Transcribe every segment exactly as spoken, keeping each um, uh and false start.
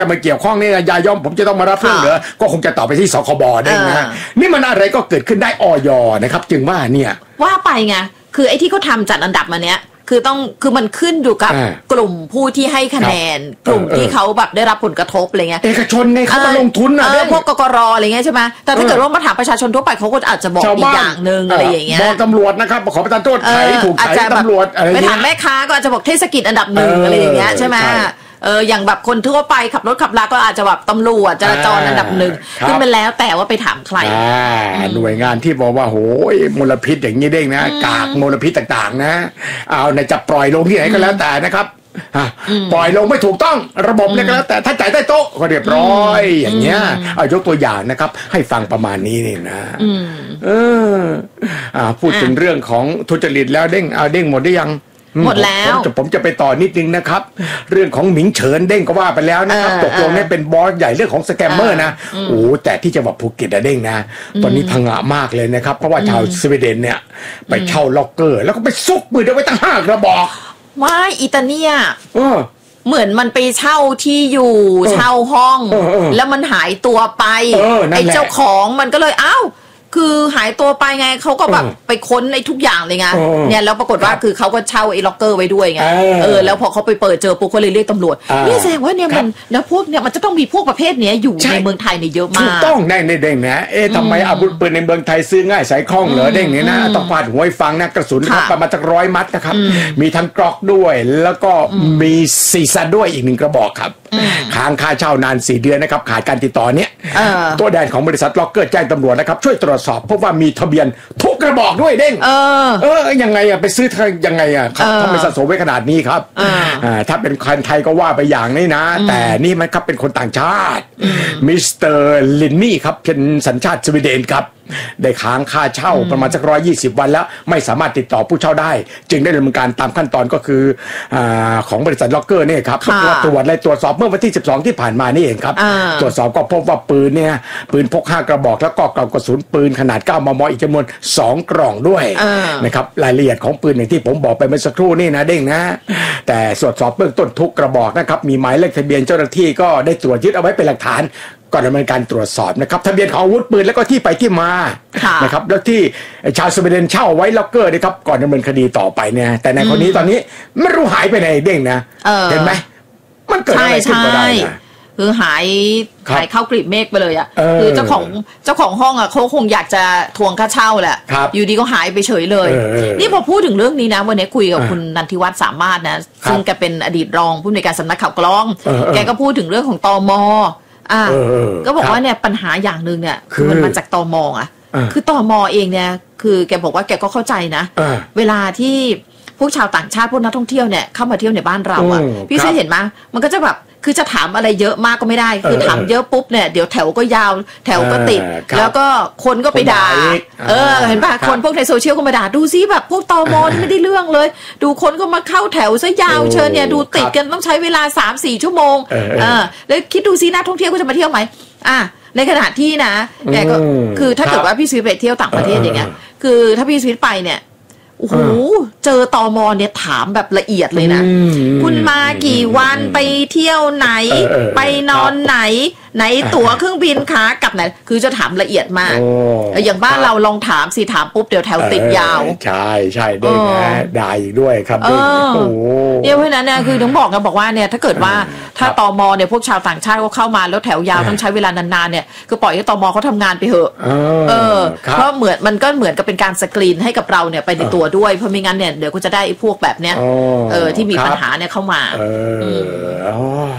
มาเกี่ยวข้องนี่ยาย่อมผมจะต้องมารับเรื่องเหรอก็คงจะต่อไปที่สคบได้นะนี่มันอะไรก็เกิดขึ้นได้อย.นะครับจึงว่าเนี่ยว่าไปไงคือไอ้ที่เขาทำจัดอันดับมาเนี้ยคือต้องคือมันขึ้นอยู่กับกลุ่มผู้ที่ให้คะแนนกลุ่มที่เขาแบบได้รับผลกระทบอะไรเงี้ยเอกชนไงเขามาลงทุนอะพวกกกรอะไรเงี้ยใช่ไหมแต่ถ้าเกิดว่ามาถามประชาชนทั่วไปเขาก็อาจจะบอกอีกอย่างนึงอะไรอย่างเงี้ยบอกตำรวจนะครับขอประทานโทษไถถูกไถตำรวจอะไรเงี้ยไปถามแม่ค้าก็อาจจะบอกเทศกิจอันดับหนึ่งอะไรอย่างเงี้ยใช่ไหมเอออย่างแบบคนทั่วไปขับรถขับลาก็อาจจะแบบตำรวจจราจรอันดับหนึ่งขึ้นไปแล้วแต่ว่าไปถามใครหน่วยงานที่บอกว่าโหยมลพิษอย่างนี้เด้งนะกากมลพิษต่างๆนะเอาในจะปล่อยลงที่ไหนก็แล้วแต่นะครับปล่อยลงไม่ถูกต้องระบบเนี่ยก็แล้วแต่ถ้าจ่ายใต้โต๊ะก็เรียบร้อยอย่างเงี้ยเอายกตัวอย่างนะครับให้ฟังประมาณนี้นี่นะเอออ่าพูดถึงเรื่องของทุจริตแล้วเด้งเอาเด้งหมดได้ยังหมดแล้วผมจะผมจะไปต่อนิดนึงนะครับเรื่องของหมิงเฉินเด้งก็ว่าไปแล้วนะครับตกลงนี่เป็นบอสใหญ่เรื่องของสแกมเมอร์นะโอ้แต่ที่จังหวัดภูเก็ตเด้งนะตอนนี้พังงะมากเลยนะครับเพราะว่าชาวสวีเดนเนี่ยไปเช่าล็อกเกอร์แล้วก็ไปซุกปืนเอาไว้ตั้งห้ากระบอกไม่อิตาเลียเหมือนมันไปเช่าที่อยู่เช่าห้องแล้วมันหายตัวไปไอ้เจ้าของมันก็เลยอ้าวคือหายตัวไปไงเขาก็แบบไปค้นในทุกอย่างเลยไงเนี่ยแล้วปรากฏว่าคือเขาก็เช่าไอ้ล็อกเกอร์ไว้ด้วยไงเออแล้วพอเขาไปเปิดเจอปุ๊บเขาเลยเรียกตำรวจนี่แสดงว่าเนี่ยมันแล้วพวกเนี่ยมันจะต้องมีพวกประเภทนี้อยู่ในเมืองไทยเนี่ยเยอะมากถูกต้องได้ในเด้งนะเอ๊ะทำไมอาวุธปืนในเมืองไทยซื้อง่ายใส่คล่องเหรอเด้งเนี่ยนะต้องพาดหัวฟังนะกระสุนครับประมาณสักร้อยมัดนะครับมีทั้งกรอกด้วยแล้วก็มีซีซันด้วยอีกหนึ่งกระบอกครับค้างค่าเช่านานสี่เดือนนะครับขาดการติดต่อเนี้ยตัวแทนของบริษัทล็อกเกอร์แจ้งตำรวจนะครับช่วยตรวจสอบพบว่ามีทะเบียนทุกกระบอกด้วยเด้งเออเออยังไงอ่ะไปซื้อยังไงอ่ะทำไมสะสมไว้ขนาดนี้ครับอ่าถ้าเป็นคนไทยก็ว่าไปอย่างนี้นะแต่นี่มันครับเป็นคนต่างชาติมิสเตอร์ลินนี่ครับเป็นสัญชาติสวีเดนครับได้ค้างค่าเช่าประมาณสักร้อยยี่สิบวันแล้วไม่สามารถติดต่อผู้เช่าได้จึงได้ดำเนินการตามขั้นตอนก็คืออ่าของบริษัทล็อกเกอร์เนี่ยครับตรวจและตรวจสอบเมื่อวันที่สิบสองที่ผ่านมานี่เองครับตรวจสอบก็พบว่าปืนเนี่ยปืนพกห้ากระบอกแล้วก็กล่องกระสุนปืนขนาดเก้ามมอีกจำนวนสองกล่องด้วยนะครับรายละเอียดของปืนอย่างที่ผมบอกไปเมื่อสักครู่นี่นะเด้งนะแต่ตรวจสอบเบื้องต้นทุกกระบอกนะครับมีหมายเลขทะเบียนเจ้าหน้าที่ก็ได้ตรวจยึดเอาไว้เป็นหลักฐานก่อนดำเนินการตรวจสอบนะครับทะเบียนของอาวุธปืนแล้วก็ที่ไปที่มานะครับแล้วที่ชาวสวีเดนเช่าไว้ล็อกเกอร์นะครับก่อนดำเนินคดีต่อไปเนี่ยแต่ในคนนี้ตอนนี้ไม่รู้หายไปไหนเด้งนะเห็นไหมมันเกิดอะไรขึ้นก็ได้นะคือหายหายเข้ากลีบเมฆไปเลยอ่ะคือเจ้าของเจ้าของห้องอ่ะเขาคงอยากจะทวงค่าเช่าแหละอยู่ดีก็หายไปเฉยเลยนี่พอพูดถึงเรื่องนี้นะวันนี้คุยกับคุณนันทิวัฒน์สามารถนะซึ่งแกเป็นอดีตรองผู้อำนวยการสำนักข่าวกล้องแกก็พูดถึงเรื่องของตม.อ่าก็บอกว่าเนี่ยปัญหาอย่างหนึ่งเนี่ยคือมันมาจากตม.อ่ะคือตม.เองเนี่ยคือแกบอกว่าแกก็เข้าใจนะเวลาที่พวกชาวต่างชาติพวกนักท่องเที่ยวเนี่ยเข้ามาเที่ยวในบ้านเราอ่ะพี่เคยเห็นไหมมันก็จะแบบคือจะถามอะไรเยอะมากก็ไม่ได้คือถามเยอะปุ๊บเนี่ยเดี๋ยวแถวก็ยาวแถวก็ติดแล้วก็คนก็ไปด่าเออเห็นป่ะคนพวกในโซเชียลก็มาด่าดูซิแบบพวกตม.ที่ไม่ได้เรื่องเลยดูคนก็มาเข้าแถวซะยาวเชิญเนี่ยดูติดกันต้องใช้เวลา สามสี่ ชั่วโมงเออแล้วคิดดูซินักท่องเที่ยวก็จะมาเที่ยวไหมอ่ะในขณะที่นะแกก็คือถ้าเกิดว่าพี่ซื้อไปเที่ยวต่างประเทศอย่างเงี้ยคือถ้าพี่ซื้อไปเนี่ยโอ้โหเจอตม.เนี่ยถามแบบละเอียดเลยนะคุณมากี่วันไปเที่ยวไหนไปนอนไหนไหนตั๋วเครื่องบินคะกลับไหนคือจะถามละเอียดมากอย่างบ้านเราลองถามสิถามปุ๊บเดี๋ยวแถวติดยาวใช่ใช่ได้นะได้อีกด้วยครับโอ้เนี่ยเพราะนั้นเนี่ยคือต้องบอกกันบอกว่าเนี่ยถ้าเกิดว่าถ้าตม.เนี่ยพวกชาวต่างชาติเขาเข้ามาแล้วแถวยาวต้องใช้เวลานานๆเนี่ยก็ปล่อยให้ตม.เขาทำงานไปเถอะเออเพราะเหมือนมันก็เหมือนกับเป็นการสกรีนให้กับเราเนี่ยไปในตัวด้วยเพราะไม่งั้นเนี่ยเดี๋ยวก็จะได้พวกแบบเนี้ยเออที่มีปัญหาเนี่ยเข้ามาเออ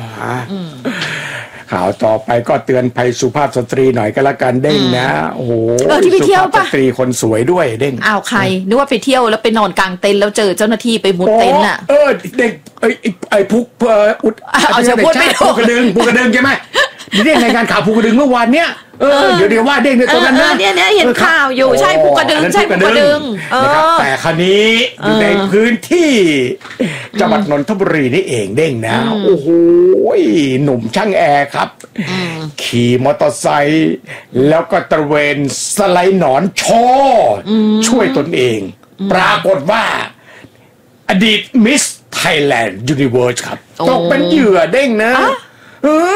ข่าวต่อไปก็เตือนภัยสุภาพสตรีหน่อยก็แล้วกันเด้งนะโอ้โหสุภาพสตรีคนสวยด้วยเด้งอ้าวใครนึกว่าไปเที่ยวแล้วไปนอนกลางเต็นท์แล้วเจอเจ้าหน้าที่ไปมุดเต็นท์อ่ะเออเด็กไอ้ไอ้พุกเอออุดเอาจะพูดไม่ถูกกระดึงพุกกระดึงใช่ไหมเรื่องในการข่าวพุกกระดึงเมื่อวานเนี้ยเออเดี๋ยวเดี๋ยวว่าเด้งในตรงนั้นนะเนี่ยเนี่ยเห็นข่าวอยู่ใช่พุกกระดึงใช่พุกกระดึงนะครับแต่คราวนี้อยู่ในพื้นที่จังหวัดนนทบุรีนี่เองเด้งนะโอ้โหหนุ่มช่างแอร์ครับขี่มอเตอร์ไซค์แล้วก็ตระเวนสไลด์หนอนโชว์ช่วยตนเองปรากฏว่าอดีตมิสไทยแลนด์ยูนิเวิร์สครับตกเป็นเหยื่อเด้งนะ